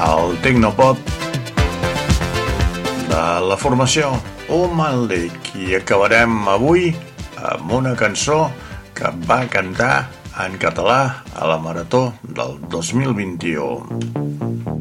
el Tecnopop de la formació Human League, i acabarem avui amb una cançó que va cantar en català a la Marató del 2021.